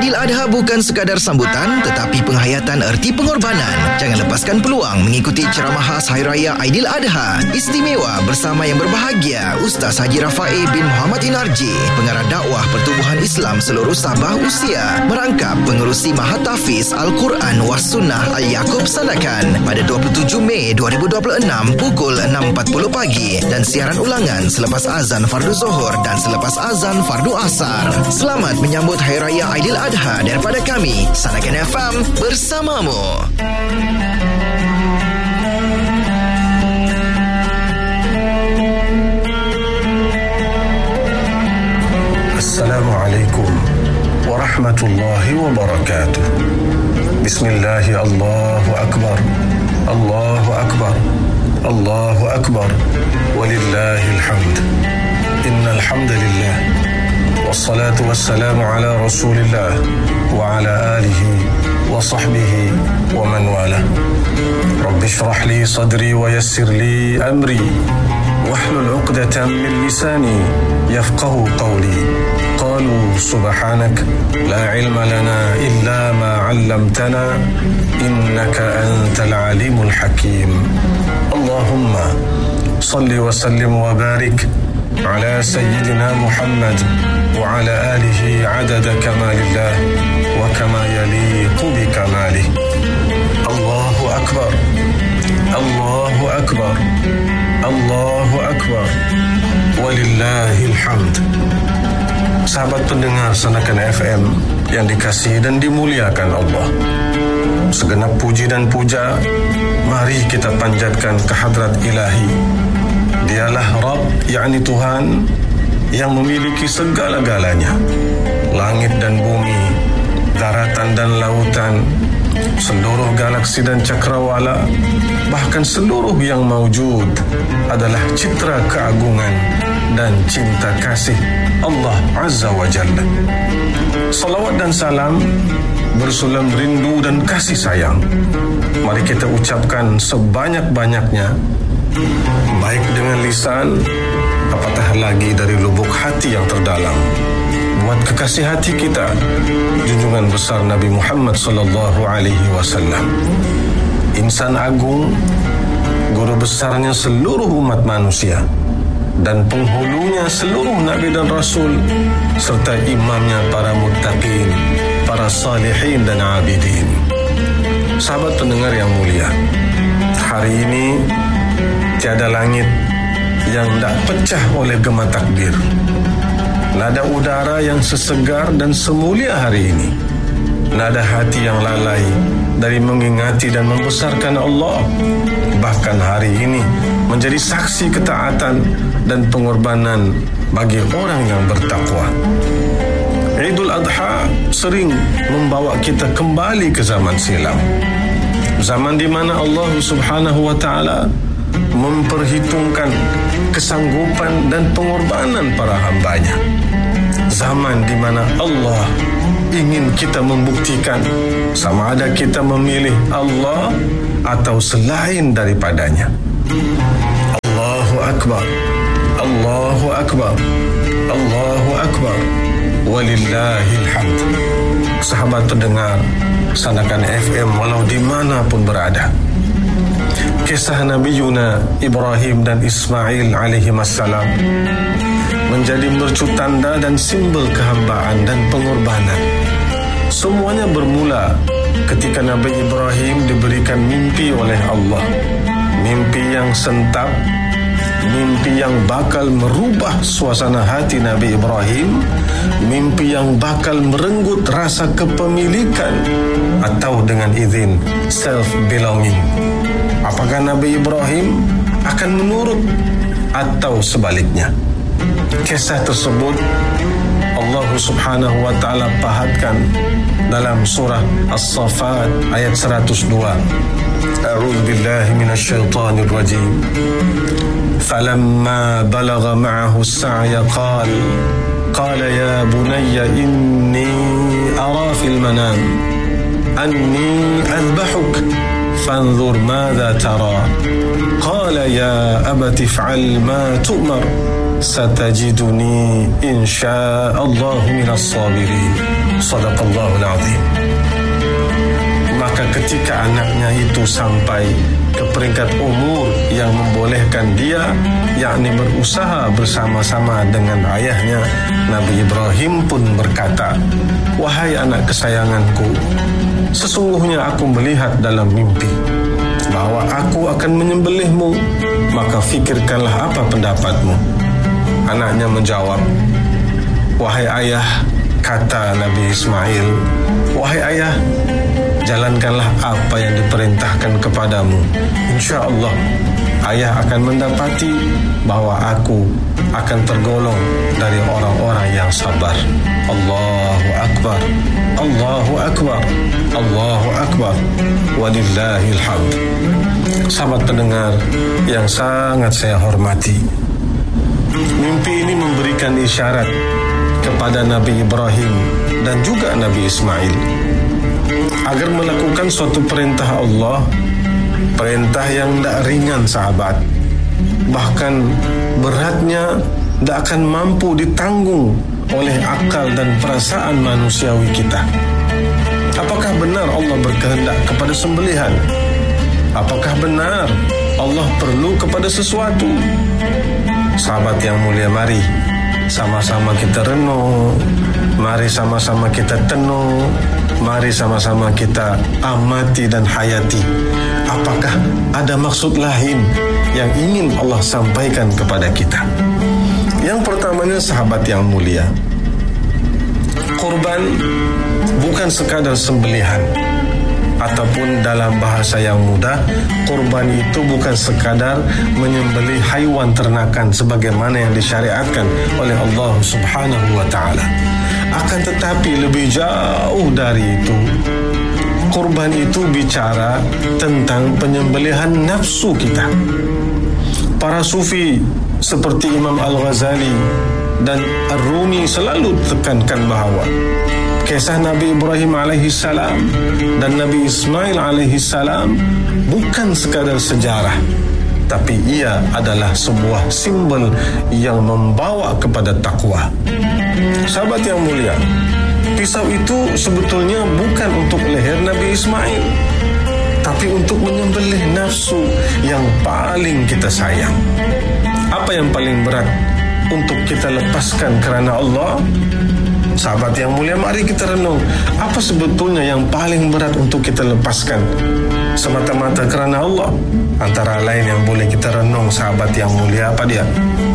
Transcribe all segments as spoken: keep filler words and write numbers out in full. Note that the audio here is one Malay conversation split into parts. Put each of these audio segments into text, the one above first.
Aidiladha bukan sekadar sambutan tetapi penghayatan erti pengorbanan. Jangan lepaskan peluang mengikuti ceramah khas Hari Raya Aidiladha istimewa bersama yang berbahagia Ustaz Haji Rafai bin Muhammad Inarji, pengarah dakwah Pertubuhan Islam seluruh Sabah Usia, merangkap pengerusi Mahat Tahfiz Al-Quran was Sunnah Al-Yaqub Sandakan pada dua puluh tujuh Mei dua ribu dua puluh enam pukul enam empat puluh pagi dan siaran ulangan selepas azan fardu Zuhur dan selepas azan fardu Asar. Selamat menyambut Hari Raya Aidiladha daripada kami, Sandakan F M bersamamu. Assalamualaikum warahmatullahi wabarakatuh. Bismillahi Allahu Akbar. Allahu Akbar. Allahu Akbar. Walillahil hamd. Innal hamdalillah. Wassalatu wassalamu ala Rasulillah wa ala alihi wa sahbihi wa man wala. Rabbi shrah li sadri wa yassir li amri wahlul 'uqdatam min lisani yafqahu qawli. Qalu subhanak la ilma lana illa ma 'allamtana innaka antal alimul hakim. Allahumma salli wa sallim wa barik ala sayyidina Muhammad wa ala alihi 'adada kamalillah wa kama yaliqu bi kamalih. Allahu akbar. Allahu akbar. Allahu akbar. Walillahil hamd. Sahabat pendengar Sandakan F M yang dikasihi dan dimuliakan Allah, segenap puji dan puja mari kita panjatkan kehadrat ilahi. Dialah Rabb, yakni Tuhan yang memiliki segala-galanya, langit dan bumi, daratan dan lautan, seluruh galaksi dan cakrawala, bahkan seluruh yang maujud adalah citra keagungan dan cinta kasih Allah Azza wa Jalla. Salawat dan salam bersulam rindu dan kasih sayang mari kita ucapkan sebanyak-banyaknya, baik dengan lisan, apatah lagi dari lubuk hati yang terdalam, buat kekasih hati kita, junjungan besar Nabi Muhammad sallallahu alaihi wasallam, insan agung, guru besarnya seluruh umat manusia dan penghulunya seluruh nabi dan rasul, serta imamnya para muttaqin, para salihin dan abidin. Sahabat pendengar yang mulia, hari ini tiada langit yang tak pecah oleh gema takbir, nada udara yang sesegar dan semulia hari ini, nada hati yang lalai dari mengingati dan membesarkan Allah, bahkan hari ini menjadi saksi ketaatan dan pengorbanan bagi orang yang bertakwa. Idul Adha sering membawa kita kembali ke zaman silam, zaman di mana Allah Subhanahu wa taala memperhitungkan kesanggupan dan pengorbanan para hambanya, zaman di mana Allah ingin kita membuktikan sama ada kita memilih Allah atau selain daripadanya. Allahu Akbar. Allahu Akbar. Allahu Akbar. Walillahil hamd. Sahabat pendengar Sandakan F M walau dimanapun berada, kisah Nabi Yuna, Ibrahim dan Ismail alaihimassalam menjadi mercu tanda dan simbol kehambaan dan pengorbanan. Semuanya bermula ketika Nabi Ibrahim diberikan mimpi oleh Allah, mimpi yang sentap, mimpi yang bakal merubah suasana hati Nabi Ibrahim, mimpi yang bakal merenggut rasa kepemilikan atau dengan izin self-belonging. Apakah Nabi Ibrahim akan menurut atau sebaliknya? Kisah tersebut Allah Subhanahu wa taala pahatkan dalam surah As-Saffat ayat seratus dua. A'udzu billahi minasyaitonir rajim. Falamma balagha ma'ahu as-sa'ya qala qala ya bunayya inni ara fil manam anni adbahuk fanzur madha tara qala ya abati if'al ma tu'mar satajiduni insyaallahu minas sabirin. Sadaqallahul azim. Maka ketika anaknya itu sampai ke peringkat umur yang membolehkan dia, yakni berusaha bersama-sama dengan ayahnya, Nabi Ibrahim pun berkata, "Wahai anak kesayanganku, sesungguhnya aku melihat dalam mimpi bahwa aku akan menyembelihmu, maka fikirkanlah apa pendapatmu." Anaknya menjawab, "Wahai ayah," kata Nabi Ismail, "wahai ayah, jalankanlah apa yang diperintahkan kepadamu. Insya Allah, ayah akan mendapati bahwa aku akan tergolong dari orang-orang yang sabar." Allahu Akbar, Allahu Akbar, Allahu Akbar, walillahil hamd. Sahabat pendengar yang sangat saya hormati, mimpi ini memberikan isyarat kepada Nabi Ibrahim dan juga Nabi Ismail agar melakukan suatu perintah Allah, perintah yang tidak ringan sahabat, bahkan beratnya tidak akan mampu ditanggung oleh akal dan perasaan manusiawi kita. Apakah benar Allah berkehendak kepada sembelihan? Apakah benar Allah perlu kepada sesuatu? Sahabat yang mulia, mari sama-sama kita renung, mari sama-sama kita tenung, mari sama-sama kita amati dan hayati. Apakah ada maksud lain yang ingin Allah sampaikan kepada kita? Yang pertamanya sahabat yang mulia, kurban bukan sekadar sembelihan, ataupun dalam bahasa yang mudah, kurban itu bukan sekadar menyembelih haiwan ternakan sebagaimana yang disyariatkan oleh Allah Subhanahu wa taala. Akan tetapi lebih jauh dari itu, kurban itu bicara tentang penyembelihan nafsu kita. Para sufi seperti Imam Al-Ghazali dan Ar-Rumi selalu tekankan bahawa kisah Nabi Ibrahim alaihi salam dan Nabi Ismail alaihi salam bukan sekadar sejarah, tapi ia adalah sebuah simbol yang membawa kepada takwa. Sahabat yang mulia, pisau itu sebetulnya bukan untuk leher Nabi Ismail, tapi untuk menyembelih nafsu yang paling kita sayang. Apa yang paling berat untuk kita lepaskan kerana Allah? Sahabat yang mulia, mari kita renung, apa sebetulnya yang paling berat untuk kita lepaskan semata-mata kerana Allah? Antara lain yang boleh kita renung, sahabat yang mulia, apa dia?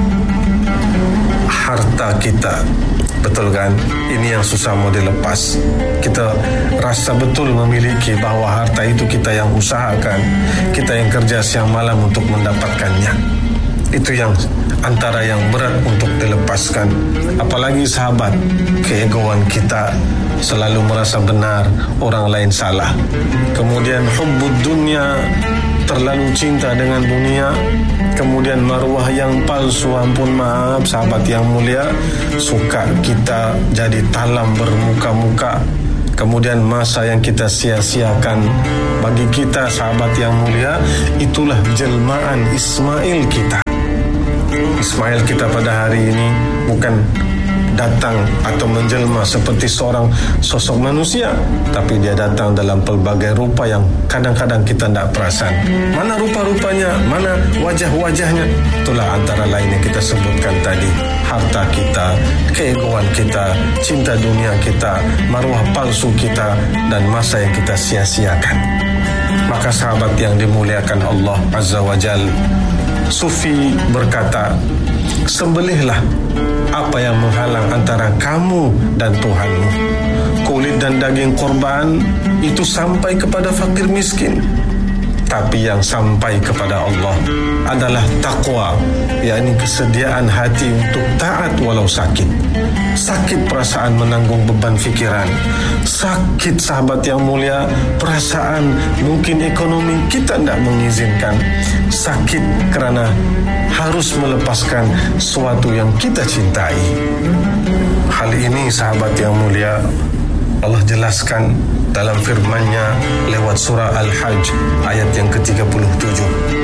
Harta kita. Betul kan? Ini yang susah mau dilepas. Kita rasa betul memiliki bahawa harta itu kita yang usahakan, kita yang kerja siang malam untuk mendapatkannya. Itu yang antara yang berat untuk dilepaskan. Apalagi sahabat, keegoan kita, selalu merasa benar, orang lain salah. Kemudian hubbud dunya, terlalu cinta dengan dunia. Kemudian maruah yang palsu, ampun maaf sahabat yang mulia, suka kita jadi talam bermuka-muka. Kemudian masa yang kita sia-siakan. Bagi kita sahabat yang mulia, itulah jelmaan Ismail kita. Ismail kita pada hari ini bukan datang atau menjelma seperti seorang sosok manusia, tapi dia datang dalam pelbagai rupa yang kadang-kadang kita tidak perasan. Mana rupa-rupanya, mana wajah-wajahnya? Itulah antara lain yang kita sebutkan tadi. Harta kita, keegoan kita, cinta dunia kita, maruah palsu kita, dan masa yang kita sia-siakan. Maka sahabat yang dimuliakan Allah Azza wa Jal, Sufi berkata, sembelihlah apa yang menghalang antara kamu dan Tuhanmu. Kulit dan daging korban itu sampai kepada fakir miskin, tapi yang sampai kepada Allah adalah takwa, yakni kesediaan hati untuk taat walau sakit. Sakit perasaan menanggung beban fikiran, sakit sahabat yang mulia perasaan mungkin ekonomi kita tidak mengizinkan, sakit kerana harus melepaskan sesuatu yang kita cintai. Hal ini sahabat yang mulia Allah jelaskan dalam firman-Nya lewat surah Al-Hajj ayat yang ke tiga puluh tujuh.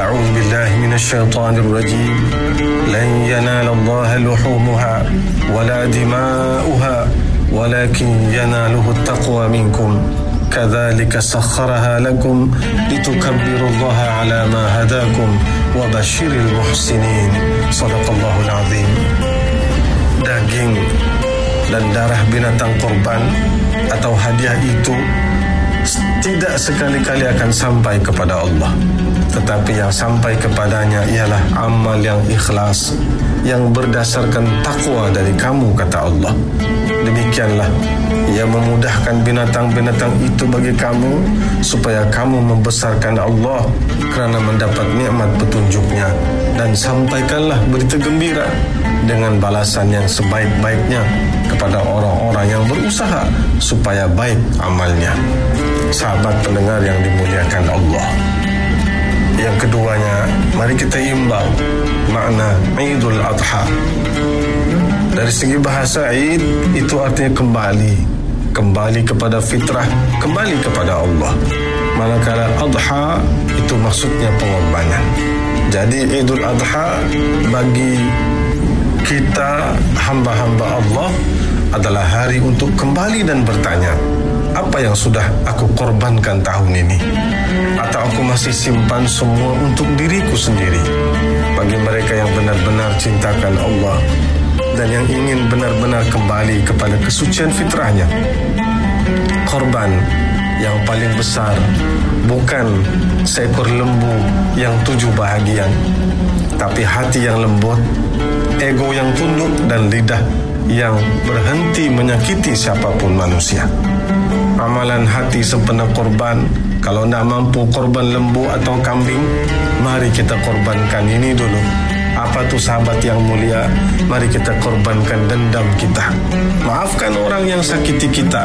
أعوذ بالله من الشيطان الرجيم لن ينال الله لحومها ولا دماؤها ولكن يناله التقوى منكم كذلك سخرها لكم لتكبروا الله على ما هداكم وبشر المحسنين صدق الله العظيم. Daging dan darah binatang korban atau hadiah itu tidak sekali-kali akan sampai kepada Allah, tetapi yang sampai kepadanya ialah amal yang ikhlas, yang berdasarkan takwa dari kamu, kata Allah. Demikianlah Ia memudahkan binatang-binatang itu bagi kamu supaya kamu membesarkan Allah kerana mendapat nikmat petunjuknya, dan sampaikanlah berita gembira dengan balasan yang sebaik-baiknya kepada orang-orang yang berusaha supaya baik amalnya. Sahabat pendengar yang dimuliakan Allah, yang keduanya, mari kita imbau makna Idul Adha. Dari segi bahasa, Id itu artinya kembali, kembali kepada fitrah, kembali kepada Allah. Manakala Adha itu maksudnya pengorbanan. Jadi Idul Adha bagi kita hamba-hamba Allah adalah hari untuk kembali dan bertanya, apa yang sudah aku korbankan tahun ini? Atau aku masih simpan semua untuk diriku sendiri? Bagi mereka yang benar-benar cintakan Allah dan yang ingin benar-benar kembali kepada kesucian fitrahnya, korban yang paling besar bukan seekor lembu yang tujuh bahagian, tapi hati yang lembut, ego yang tunduk, dan lidah yang berhenti menyakiti siapapun manusia. Amalan hati sempena korban. Kalau nak mampu korban lembu atau kambing, mari kita korbankan ini dulu. Apa tu sahabat yang mulia? Mari kita korbankan dendam kita. Maafkan orang yang sakiti kita.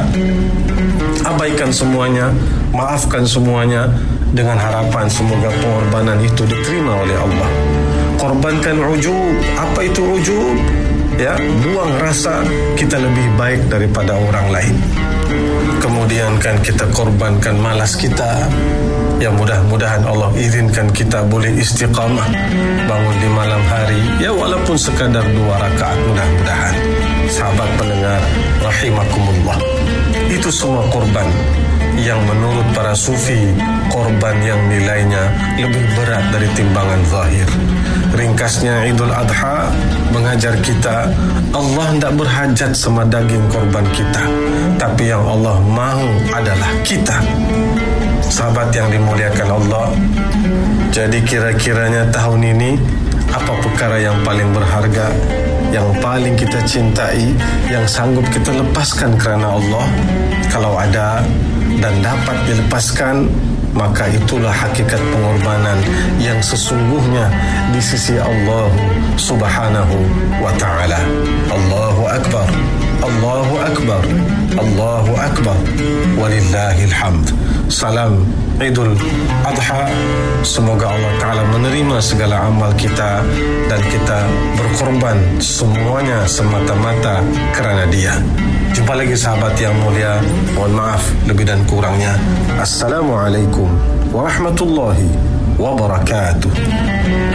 Abaikan semuanya, maafkan semuanya, dengan harapan semoga pengorbanan itu diterima oleh Allah. Korbankan ujub. Apa itu ujub? Ya, buang rasa kita lebih baik daripada orang lain. Kemudian kan kita korbankan malas kita. Ya, mudah-mudahan Allah izinkan kita boleh istiqamah bangun di malam hari, ya walaupun sekadar dua rakaat, mudah-mudahan. Sahabat pendengar rahimakumullah, itu semua korban yang menurut para sufi, korban yang nilainya lebih berat dari timbangan zahir. Ringkasnya, Idul Adha mengajar kita Allah tidak berhajat sama daging korban kita, tapi yang Allah mahu adalah kita. Sahabat yang dimuliakan Allah, jadi kira-kiranya tahun ini apa perkara yang paling berharga, yang paling kita cintai, yang sanggup kita lepaskan kerana Allah? Kalau ada dan dapat dilepaskan, maka itulah hakikat pengorbanan yang sesungguhnya di sisi Allah Subhanahu wa ta'ala. Allahu Akbar, Allahu Akbar, Allahu Akbar, walillahil hamd. Salam Idul Adha. Semoga Allah Ta'ala menerima segala amal kita dan kita berkorban semuanya semata-mata kerana Dia. Jumpa lagi sahabat yang mulia. Mohon maaf lebih dan kurangnya. Assalamualaikum warahmatullahi wabarakatuh.